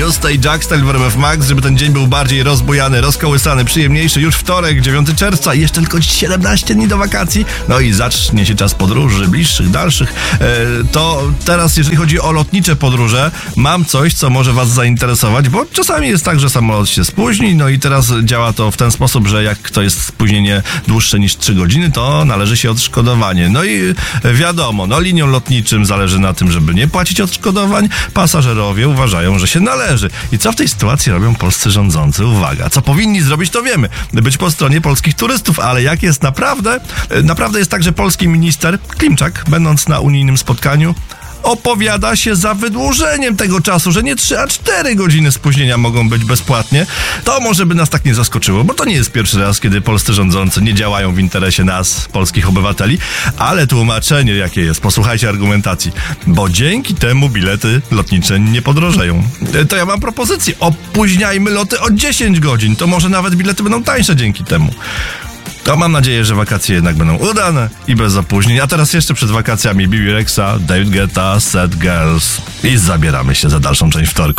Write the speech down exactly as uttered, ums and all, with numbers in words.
Justa i Jackstyle w R M F Max, żeby ten dzień był bardziej rozbujany, rozkołysany, przyjemniejszy. Już wtorek, dziewiątego czerwca i jeszcze tylko siedemnaście dni do wakacji. No i zacznie się czas podróży, bliższych, dalszych. E, to teraz, jeżeli chodzi o lotnicze podróże, mam coś, co może was zainteresować, bo czasami jest tak, że samolot się spóźni, no i teraz działa to w ten sposób, że jak to jest spóźnienie dłuższe niż trzy godziny, to należy się odszkodowanie. No i wiadomo, no liniom lotniczym zależy na tym, żeby nie płacić odszkodowań, pasażerowie uważają, że się należy. I co w tej sytuacji robią polscy rządzący? Uwaga, co powinni zrobić, to wiemy. Być po stronie polskich turystów, ale jak jest naprawdę? Naprawdę jest tak, że polski minister Klimczak, będąc na unijnym spotkaniu, opowiada się za wydłużeniem tego czasu, że nie trzy, a cztery godziny spóźnienia mogą być bezpłatnie. To może by nas tak nie zaskoczyło, bo to nie jest pierwszy raz, kiedy polscy rządzący nie działają w interesie nas, polskich obywateli, ale tłumaczenie jakie jest, posłuchajcie argumentacji, bo dzięki temu bilety lotnicze nie podrożeją. To ja mam propozycję, opóźniajmy loty o dziesięć godzin, to może nawet bilety będą tańsze dzięki temu. To mam nadzieję, że wakacje jednak będą udane i bez opóźnień. A teraz jeszcze przed wakacjami Bibi Rexa, David Guetta, Sad Girls i zabieramy się za dalszą część wtorku.